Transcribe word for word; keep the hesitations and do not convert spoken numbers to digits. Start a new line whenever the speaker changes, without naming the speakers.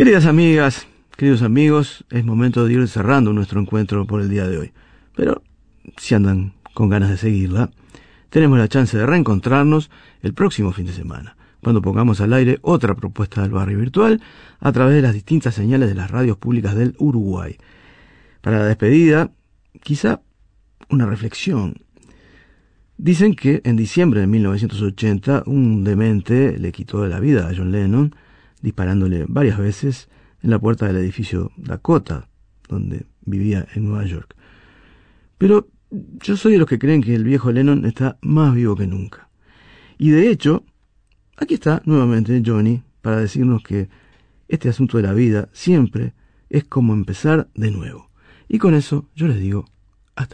Queridas amigas, queridos amigos, es momento de ir cerrando nuestro encuentro por el día de hoy. Pero, si andan con ganas de seguirla, tenemos la chance de reencontrarnos el próximo fin de semana, cuando pongamos al aire otra propuesta del barrio virtual a través de las distintas señales de las radios públicas del Uruguay. Para la despedida, quizá una reflexión. Dicen que en diciembre de mil novecientos ochenta un demente le quitó la vida a John Lennon disparándole varias veces en la puerta del edificio Dakota, donde vivía en Nueva York. Pero yo soy de los que creen que el viejo Lennon está más vivo que nunca. Y de hecho, aquí está nuevamente Johnny para decirnos que este asunto de la vida siempre es como empezar de nuevo. Y con eso yo les digo